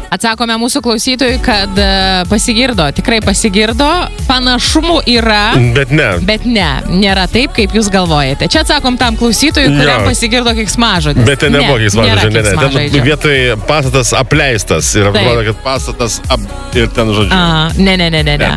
Atsakome mūsų klausytojui, kad pasigirdo, tikrai pasigirdo, panašumų yra, Bet ne, nėra taip, kaip jūs galvojate. Čia atsakom tam klausytojui, kuriam pasigirdo keiksmažodis. Bet ten nebuvo keiksmažodžio, ne. Ten vietoj pastatas apleistas ir atrodo, kad pastatas ir ten žodžiu. Ne.